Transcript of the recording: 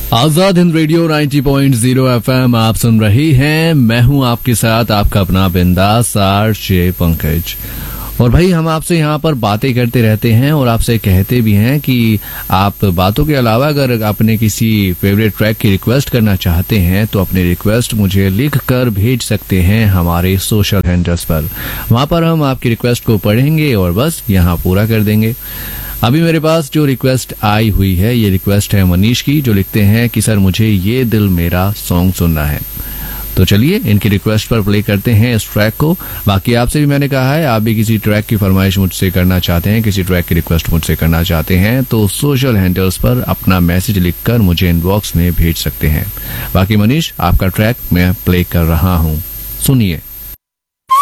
Azad Hind radio 90.0 FM आप सुन रही हैं। मैं हूं आपके साथ आपका अपना बिंदास आरजे पंकज। और भाई हम आपसे यहाँ पर बातें करते रहते हैं और आपसे कहते भी हैं कि आप बातों के अलावा अगर आपने किसी फेवरेट ट्रैक की रिक्वेस्ट करना चाहते हैं तो अपनी रिक्वेस्ट मुझे लिख कर भेज सकते हैं हमारे सोशल हैंडल्स पर। वहां पर हम आपकी रिक्वेस्ट को पढ़ेंगे और बस यहाँ पूरा कर देंगे। अभी मेरे पास जो रिक्वेस्ट आई हुई है ये रिक्वेस्ट है मनीष की, जो लिखते हैं कि सर मुझे ये दिल मेरा सॉन्ग सुनना है। तो चलिए इनकी रिक्वेस्ट पर प्ले करते हैं इस ट्रैक को। बाकी आपसे भी मैंने कहा है, आप भी किसी ट्रैक की फरमाइश मुझसे करना चाहते हैं, किसी ट्रैक की रिक्वेस्ट मुझसे करना चाहते हैं तो सोशल हैंडल्स पर अपना मैसेज लिखकर मुझे इनबॉक्स में भेज सकते हैं। बाकी मनीष आपका ट्रैक मैं प्ले कर रहा हूँ, सुनिए।